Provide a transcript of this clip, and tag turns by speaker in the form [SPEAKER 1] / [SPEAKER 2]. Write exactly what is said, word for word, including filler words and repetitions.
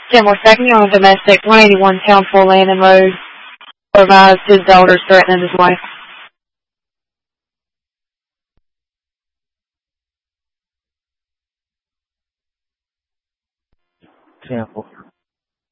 [SPEAKER 1] Kenmore second on domestic, one eighty-one Town Full Landing Road. Advised his daughter's threatening his wife.
[SPEAKER 2] Temple.